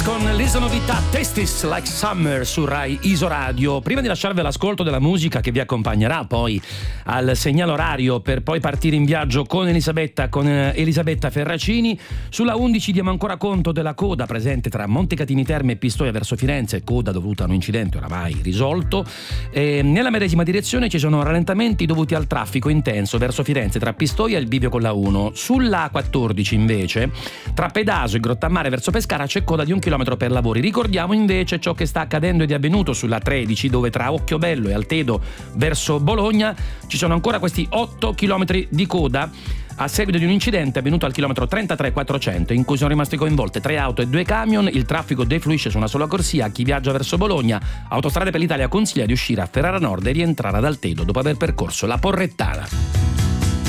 con l'esa novità Testis Like Summer su Rai Isoradio. Prima di lasciarvi l'ascolto della musica che vi accompagnerà poi al segnale orario per poi partire in viaggio con Elisabetta Ferracini, sulla 11 diamo ancora conto della coda presente tra Montecatini Terme e Pistoia verso Firenze, coda dovuta a un incidente oramai risolto. Nella medesima direzione ci sono rallentamenti dovuti al traffico intenso verso Firenze tra Pistoia e il bivio con la 1. Sulla 14 invece tra Pedaso e Grottammare verso Pescara c'è coda di 1 chilometro per lavori. Ricordiamo invece ciò che sta accadendo ed è avvenuto sulla 13, dove tra Occhiobello e Altedo verso Bologna ci sono ancora questi 8 chilometri di coda a seguito di un incidente avvenuto al chilometro 33,400 in cui sono rimaste coinvolte 3 auto e 2 camion. Il traffico defluisce su una sola corsia. Chi viaggia verso Bologna, Autostrade per l'Italia consiglia di uscire a Ferrara Nord e rientrare ad Altedo dopo aver percorso la Porrettana.